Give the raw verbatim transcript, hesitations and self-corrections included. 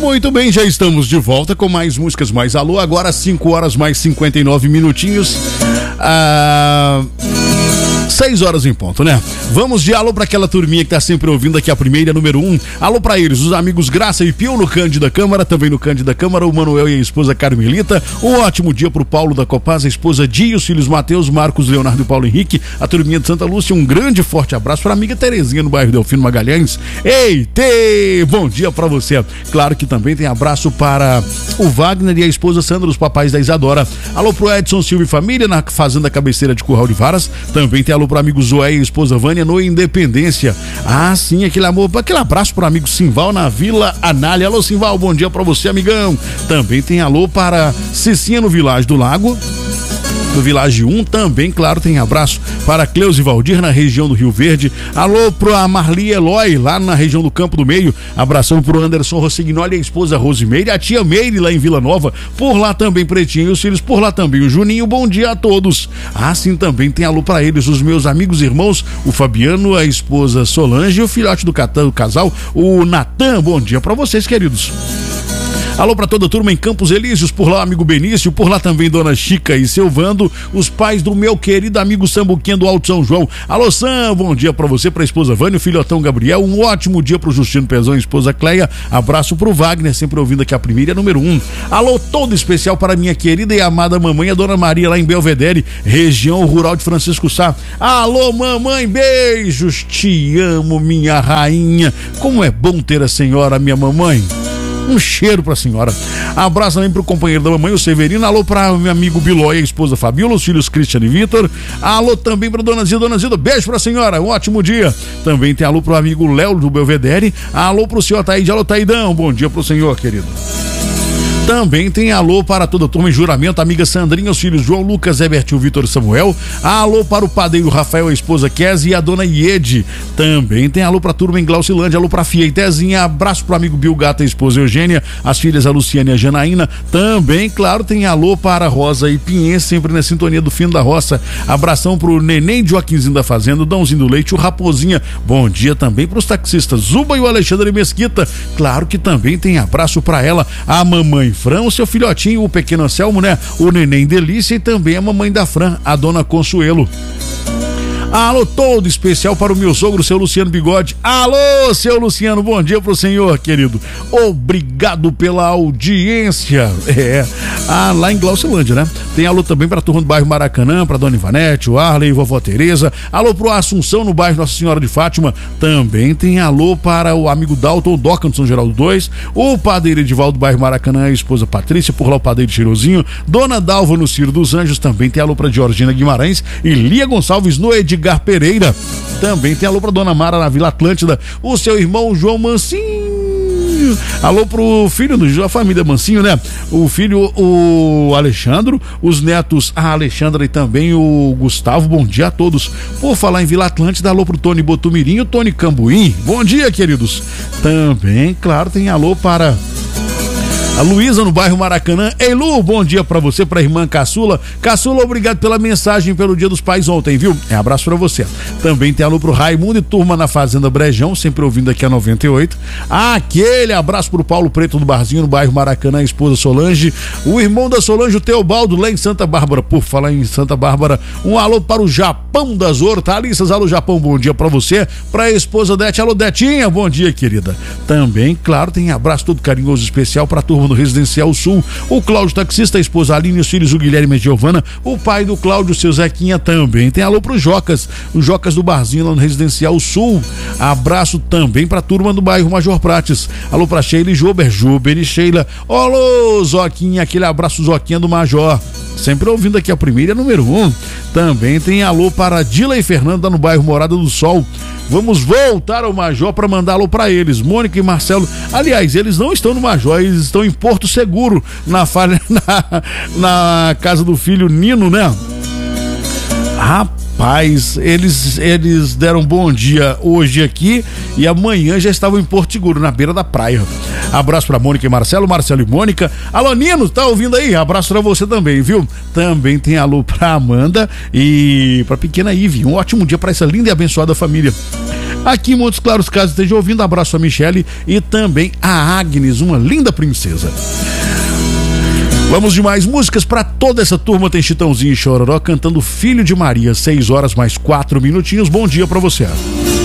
Muito bem, já estamos de volta com mais músicas, mais alô, agora cinco horas mais cinquenta e nove minutinhos. Ah... seis horas em ponto, né? Vamos de alô pra aquela turminha que tá sempre ouvindo aqui a primeira, número um. Alô pra eles, os amigos Graça e Pio no Cândida Câmara, também no Cândida Câmara, o Manuel e a esposa Carmelita. Um ótimo dia pro Paulo da Copasa, a esposa Dia, os filhos Matheus, Marcos, Leonardo e Paulo Henrique, a turminha de Santa Lúcia. Um grande forte abraço pra amiga Terezinha no bairro Delfino Magalhães. Eita, bom dia pra você. Claro que também tem abraço para o Wagner e a esposa Sandra, os papais da Isadora. Alô pro Edson Silva e família na Fazenda Cabeceira de Curral de Varas. Também tem alô pro amigo Zoé e a esposa Vânia no Independência. Ah, sim, aquele amor, aquele abraço pro amigo Simval na Vila Anália. Alô, Simval, bom dia pra você, amigão. Também tem alô para Cicinha no Vilagem do Lago. Do Vilagem um também, claro, tem abraço para Cleusa e Valdir na região do Rio Verde. Alô pro a Marli Eloy lá na região do Campo do Meio. Abração pro Anderson Rossignoli e a esposa Rosimeire, a tia Meire lá em Vila Nova. Por lá também Pretinho e os filhos, por lá também o Juninho. Bom dia a todos. Assim também tem alô para eles, os meus amigos e irmãos, o Fabiano, a esposa Solange e o filhote do casal, o Natan. Bom dia para vocês, queridos. Alô pra toda a turma em Campos Elíseos, por lá o amigo Benício, por lá também Dona Chica e seu Vando, os pais do meu querido amigo Sambuquinha do Alto São João. Alô Sam, bom dia pra você, pra esposa Vânia, o filhotão Gabriel, um ótimo dia pro Justino Pezão e esposa Cleia, abraço pro Wagner, sempre ouvindo aqui a primeira, número um. Alô todo especial para minha querida e amada mamãe, a Dona Maria lá em Belvedere, região rural de Francisco Sá. Alô mamãe, beijos, te amo minha rainha, como é bom ter a senhora, minha mamãe. Um cheiro pra senhora. Abraço também pro companheiro da mamãe, o Severino. Alô pra meu amigo Biló e a esposa Fabiola, os filhos Cristian e Vitor. Alô também pra Dona Zilda. Dona Zilda, beijo pra senhora, um ótimo dia. Também tem alô pro amigo Léo do Belvedere. Alô pro senhor Taíde. Alô Taidão, bom dia pro senhor, querido. Também tem alô para toda a turma em Juramento, amiga Sandrinha, os filhos João, Lucas, Herbert e o Vitor Samuel. Alô para o padeiro Rafael, a esposa Kézia e a dona Iede. Também tem alô para a turma em Glaucilândia, alô para a Fia e Tezinha, abraço para o amigo Bill Gata, a esposa Eugênia, as filhas a Luciana e a Janaína. Também, claro, tem alô para Rosa e Pinhês, sempre na sintonia do Fino da Roça. Abração para o Neném Joaquinzinho da Fazenda, o Dãozinho do Leite, o Raposinha. Bom dia também para os taxistas Zuba e o Alexandre Mesquita. Claro que também tem abraço para ela, a mamãe Fran, o seu filhotinho, o pequeno Anselmo, né? O neném Delícia e também a mamãe da Fran, a dona Consuelo. Alô todo especial para o meu sogro, seu Luciano Bigode. Alô, seu Luciano, bom dia pro senhor, querido. Obrigado pela audiência. É, ah, lá em Glaucilândia, né? Tem alô também para a turma do bairro Maracanã, para dona Ivanete, o Arley, vovó Tereza. Alô pro Assunção, no bairro Nossa Senhora de Fátima. Também tem alô para o amigo Dalton, Doca no São Geraldo dois. O padeiro Edivaldo, do bairro Maracanã, a esposa Patrícia, por lá o padeiro Cheirosinho. Dona Dalva no Ciro dos Anjos. Também tem alô para Georgina Guimarães e Lia Gonçalves no Edgar Pereira. Também tem alô pra Dona Mara na Vila Atlântida, o seu irmão João Mancinho. Alô pro filho da família Mancinho, né? O filho, o Alexandro, os netos, a Alexandra e também o Gustavo. Bom dia a todos. Por falar em Vila Atlântida, alô pro Tony Botumirim e o Tony Cambuim. Bom dia, queridos. Também, claro, tem alô para a Luísa no bairro Maracanã. Ei, Lu, bom dia pra você, pra irmã Caçula. Caçula, obrigado pela mensagem pelo Dia dos Pais ontem, viu? É, abraço pra você. Também tem alô pro Raimundo e turma na Fazenda Brejão, sempre ouvindo aqui a noventa e oito. Aquele abraço pro Paulo Preto do Barzinho, no bairro Maracanã, a esposa Solange. O irmão da Solange, o Teobaldo, lá em Santa Bárbara. Por falar em Santa Bárbara, um alô para o Japão das Hortaliças. Alô, Japão, bom dia pra você. Pra esposa Dete, alô, Detinha, bom dia, querida. Também, claro, tem abraço todo carinhoso especial pra turma no Residencial Sul, o Cláudio taxista, a esposa Aline, os filhos o Guilherme e a Giovana, o pai do Cláudio, seu Zequinha. Também tem alô pro Jocas, os Jocas do Barzinho lá no Residencial Sul. Abraço também pra turma do bairro Major Prates. Alô pra Sheila e Jober, Jober e Sheila. Alô, Zoquinha, aquele abraço Zoquinha do Major. Sempre ouvindo aqui a primeira, número um. Também tem alô para Dila e Fernanda no bairro Morada do Sol. Vamos voltar ao Major para mandar alô para eles, Mônica e Marcelo. Aliás, eles não estão no Major, eles estão em Porto Seguro, na, falha, na, na casa do filho Nino, né? Rapaz, eles, eles deram bom dia hoje aqui e amanhã já estavam em Porto Seguro, na beira da praia. Abraço pra Mônica e Marcelo, Marcelo e Mônica. Alô, Nino, tá ouvindo aí? Abraço pra você também, viu? Também tem alô pra Amanda e pra pequena Ive. Um ótimo dia pra essa linda e abençoada família. Aqui em Montes Claros, caso esteja ouvindo, abraço a Michele e também a Agnes, uma linda princesa. Vamos de mais músicas para toda essa turma. Tem Chitãozinho e Chororó cantando Filho de Maria, seis horas mais quatro minutinhos. Bom dia para você.